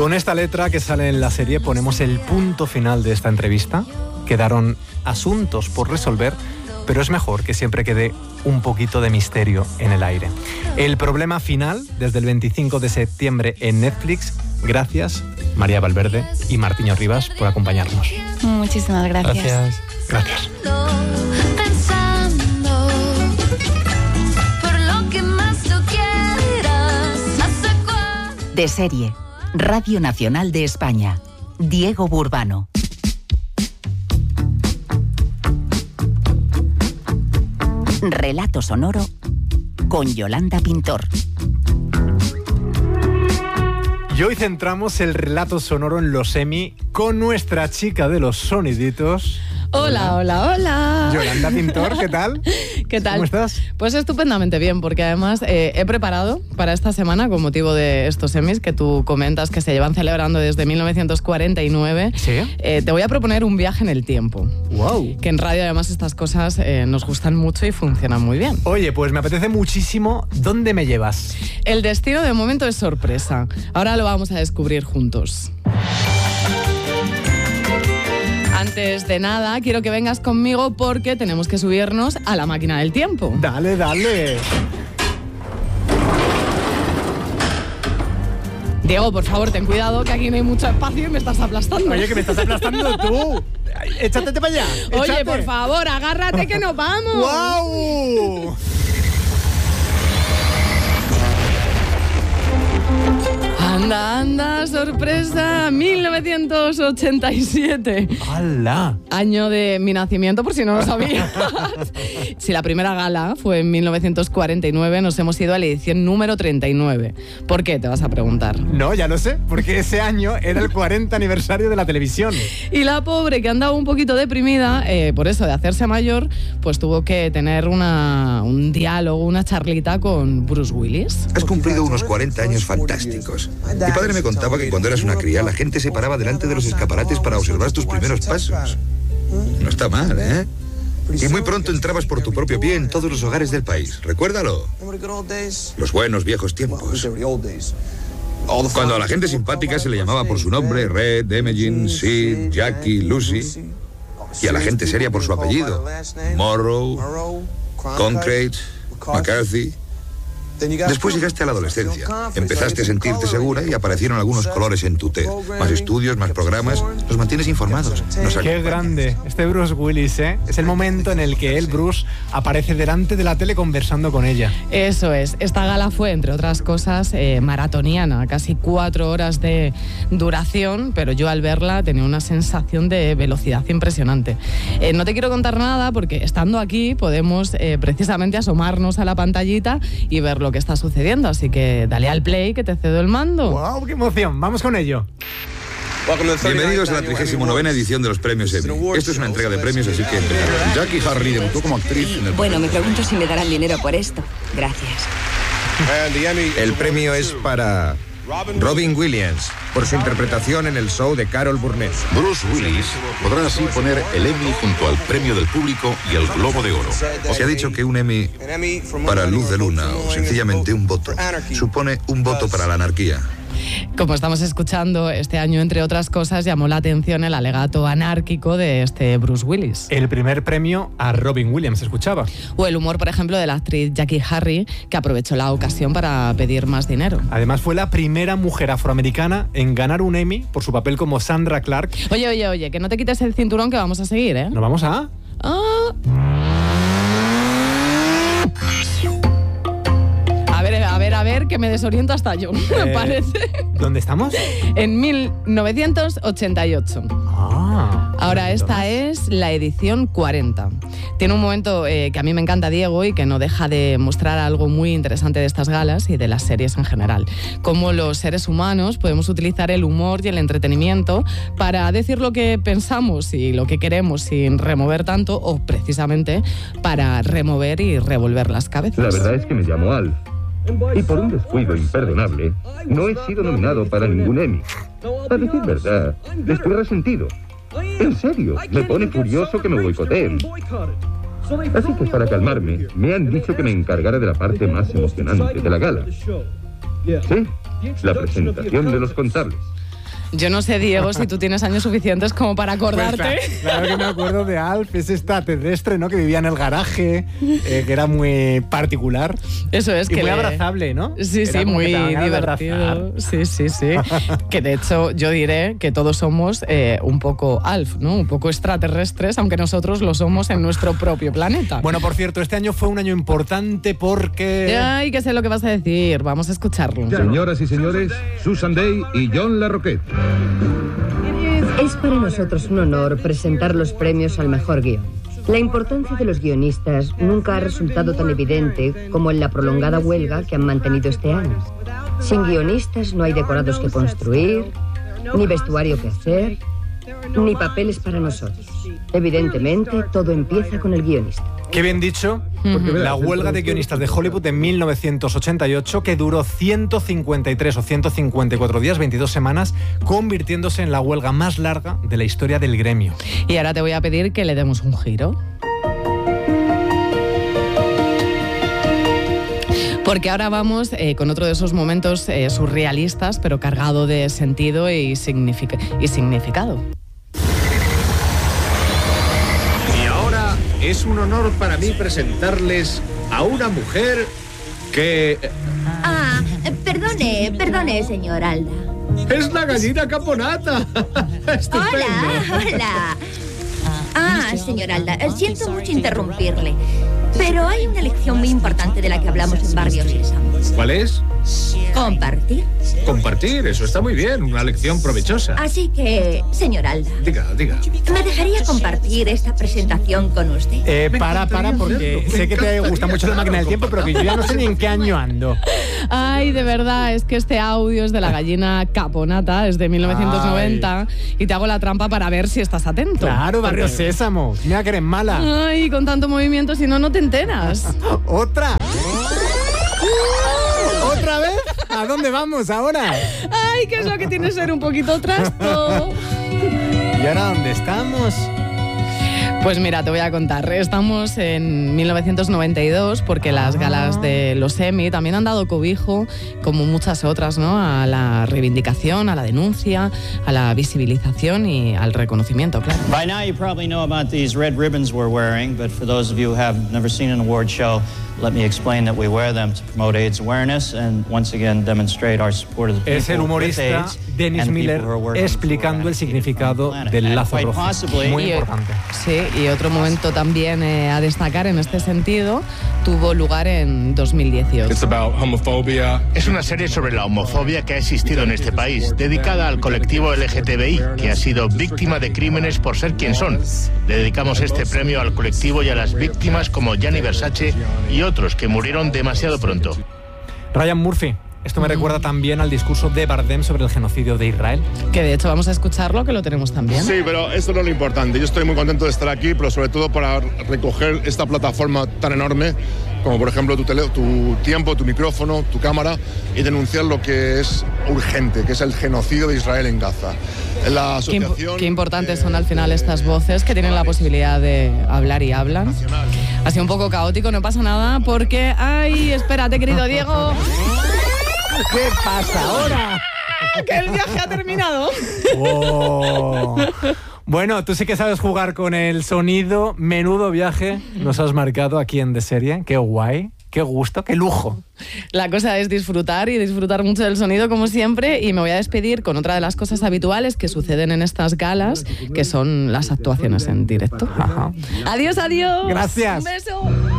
Con esta letra que sale en la serie ponemos el punto final de esta entrevista. Quedaron asuntos por resolver, pero es mejor que siempre quede un poquito de misterio en el aire. El problema final, desde el 25 de septiembre en Netflix. Gracias, María Valverde y Martiño Rivas, por acompañarnos. Muchísimas gracias. Gracias. De serie, Radio Nacional de España. Diego Burbano. Relato sonoro con Yolanda Pintor. Y hoy centramos el relato sonoro en los Emmy con nuestra chica de los soniditos. Hola. Yolanda Pintor, ¿qué tal? ¿Qué tal? ¿Cómo estás? Pues estupendamente bien, porque además he preparado para esta semana, con motivo de estos Emmys que tú comentas que se llevan celebrando desde 1949, ¿sí? Te voy a proponer un viaje en el tiempo. ¡Wow! Que en radio además estas cosas nos gustan mucho y funcionan muy bien. Oye, pues me apetece muchísimo. ¿Dónde me llevas? El destino de momento es sorpresa. Ahora lo vamos a descubrir juntos. Antes de nada, quiero que vengas conmigo porque tenemos que subirnos a la máquina del tiempo. Dale. Diego, por favor, ten cuidado, que aquí no hay mucho espacio y me estás aplastando. Oye, que me estás aplastando tú. Échate para allá. Oye, por favor, agárrate que nos vamos. ¡Guau! Anda, sorpresa, 1987. ¡Hala! Año de mi nacimiento, por si no lo sabías. Si la primera gala fue en 1949, nos hemos ido a la edición número 39. ¿Por qué? Te vas a preguntar. No, ya lo sé, porque ese año era el 40 aniversario de la televisión. Y la pobre, que andaba un poquito deprimida, por eso de hacerse mayor, pues tuvo que tener un diálogo, una charlita con Bruce Willis. Has cumplido unos 40 años fantásticos. Mi padre me contaba que cuando eras una cría, la gente se paraba delante de los escaparates para observar tus primeros pasos. No está mal, ¿eh? Y muy pronto entrabas por tu propio pie en todos los hogares del país. Recuérdalo. Los buenos viejos tiempos. Cuando a la gente simpática se le llamaba por su nombre, Red, Imogen, Sid, Jackie, Lucy. Y a la gente seria por su apellido, Morrow, Concrete, McCarthy. Después llegaste a la adolescencia, empezaste a sentirte segura y aparecieron algunos colores en tu tez. Más estudios, más programas, nos mantienes informados. ¡Qué grande! Este Bruce Willis, ¿eh? Es el momento en el que él, Bruce, aparece delante de la tele conversando con ella. Eso es. Esta gala fue, entre otras cosas, maratoniana, casi 4 horas de duración, pero yo al verla tenía una sensación de velocidad impresionante. No te quiero contar nada porque estando aquí podemos precisamente asomarnos a la pantallita y ver lo que está sucediendo, así que dale al play que te cedo el mando. ¡Wow! ¡Qué emoción! ¡Vamos con ello! Bienvenidos a la 39ª edición de los premios Emmy. Esto es una entrega de premios, así que empezamos. Jackie Harry debutó como actriz en el... Bueno, me pregunto si me darán dinero por esto. Gracias. El premio es para Robin Williams, por su interpretación en el show de Carol Burnett. Bruce Willis podrá así poner el Emmy junto al premio del público y el Globo de Oro. Se ha dicho que un Emmy para Luz de Luna o sencillamente un voto supone un voto para la anarquía. Como estamos escuchando, este año, entre otras cosas, llamó la atención el alegato anárquico de este Bruce Willis. El primer premio a Robin Williams, ¿escuchaba? O el humor, por ejemplo, de la actriz Jackie Harry, que aprovechó la ocasión para pedir más dinero. Además, fue la primera mujer afroamericana en ganar un Emmy por su papel como Sandra Clark. Oye, que no te quites el cinturón, que vamos a seguir, ¿eh? ¿Nos vamos a...? A ver, que me desoriento hasta yo, me parece. ¿Dónde estamos? En 1988. Ahora esta es la edición 40. Tiene un momento que a mí me encanta, Diego, y que no deja de mostrar algo muy interesante de estas galas y de las series en general. Cómo los seres humanos podemos utilizar el humor y el entretenimiento para decir lo que pensamos y lo que queremos sin remover tanto, o precisamente para remover y revolver las cabezas. La verdad es que me llamo Alf. Y por un descuido imperdonable, no he sido nominado para ningún Emmy. A decir verdad, estoy resentido. En serio, me pone furioso que me boicoteen. Así que para calmarme, me han dicho que me encargara de la parte más emocionante de la gala. Sí, la presentación de los contables. Yo no sé, Diego, si tú tienes años suficientes como para acordarte. Pues, claro que me acuerdo de Alf, ese extraterrestre, ¿no? Que vivía en el garaje, que era muy particular. Eso es, y que muy abrazable, ¿no? Sí, era sí, muy divertido. Sí. Que de hecho yo diré que todos somos un poco Alf, ¿no? Un poco extraterrestres, aunque nosotros lo somos en nuestro propio planeta. Bueno, por cierto, este año fue un año importante porque... Ay, que sé lo que vas a decir. Vamos a escucharlo. Señoras y señores, Susan Day y John LaRoquette. Es para nosotros un honor presentar los premios al mejor guión. La importancia de los guionistas nunca ha resultado tan evidente como en la prolongada huelga que han mantenido este año. Sin guionistas no hay decorados que construir, ni vestuario que hacer, ni papeles para nosotros. Evidentemente, todo empieza con el guionista. Qué bien dicho. La huelga de guionistas de Hollywood de 1988, que duró 153 o 154 días, 22 semanas, convirtiéndose en la huelga más larga de la historia del gremio. Y ahora te voy a pedir que le demos un giro. Porque ahora vamos con otro de esos momentos surrealistas, pero cargado de sentido y significado. Es un honor para mí presentarles a una mujer que... Perdone, señor Alda. ¡Es la gallina Caponata! ¡Estupendo! Hola. Señor Alda, siento mucho interrumpirle, pero hay una lección muy importante de la que hablamos en Barrio Sésamo. ¿Cuál es? Compartir. Compartir, eso está muy bien, una lección provechosa. Así que, señor Alda. Diga. ¿Me dejaría compartir esta presentación con usted? Para, porque sé que te gusta mucho la máquina del tiempo, pero que yo ya no sé ni en qué año ando. Ay, de verdad, es que este audio es de la gallina Caponata, es de 1990, y te hago la trampa para ver si estás atento. Claro, Barrio Sésamo. Mira que eres mala. Ay, con tanto movimiento, si no, no te enteras. ¡Otra! ¿Otra vez? ¿A dónde vamos ahora? Ay, ¿qué es lo que tiene que ser un poquito trasto? ¿Y ahora dónde estamos? Pues mira, te voy a contar. Estamos en 1992 porque las galas de los Emmy también han dado cobijo, como muchas otras, ¿no? A la reivindicación, a la denuncia, a la visibilización y al reconocimiento, claro. By now you probably know about these red ribbons we're wearing, but for those of you who have never seen an award show, let me explain that we wear them to promote AIDS awareness and once again demonstrate our support of the people. Es el humorista Dennis Miller explicando el significado del lazo rojo. Muy importante. Sí, y otro momento también a destacar en este sentido tuvo lugar en 2018. Es una serie sobre la homofobia que ha existido en este país, dedicada al colectivo LGTBI, que ha sido víctima de crímenes por ser quien son. Le dedicamos este premio al colectivo y a las víctimas como Gianni Versace y otros que murieron demasiado pronto. Ryan Murphy. Esto me recuerda también al discurso de Bardem sobre el genocidio de Israel. Que de hecho vamos a escucharlo, que lo tenemos también. Sí, pero esto no es lo importante. Yo estoy muy contento de estar aquí, pero sobre todo para recoger esta plataforma tan enorme, como por ejemplo tu tiempo, tu micrófono, tu cámara, y denunciar lo que es urgente, que es el genocidio de Israel en Gaza. La asociación, qué importantes son al final estas voces que tienen la posibilidad de hablar y hablan. Ha sido un poco caótico, no pasa nada, porque... ¡Ay, espérate, querido Diego! ¿Qué pasa ahora? ¡Que el viaje ha terminado! Oh. Bueno, tú sí que sabes jugar con el sonido. Menudo viaje nos has marcado aquí en De Serie. Qué guay, qué gusto, qué lujo. La cosa es disfrutar y disfrutar mucho del sonido como siempre, y me voy a despedir con otra de las cosas habituales que suceden en estas galas, que son las actuaciones en directo. Ajá. Adiós. Gracias. Un beso.